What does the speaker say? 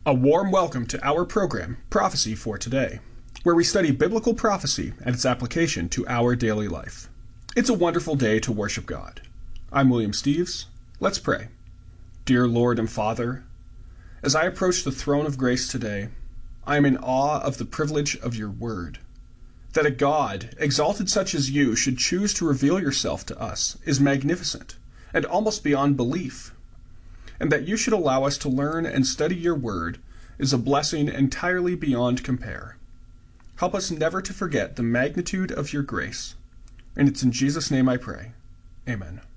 A warm welcome to our program, Prophecy for Today, where we study biblical prophecy and its application to our daily life. It's a wonderful day to worship God. I'm William Steves. Let's pray. Dear Lord and Father, as I approach the throne of grace today, I am in awe of the privilege of your word. That a God, exalted such as you, should choose to reveal yourself to us is magnificent and almost beyond belief. And that you should allow us to learn and study your word is a blessing entirely beyond compare. Help us never to forget the magnitude of your grace. And it's in Jesus' name I pray. Amen.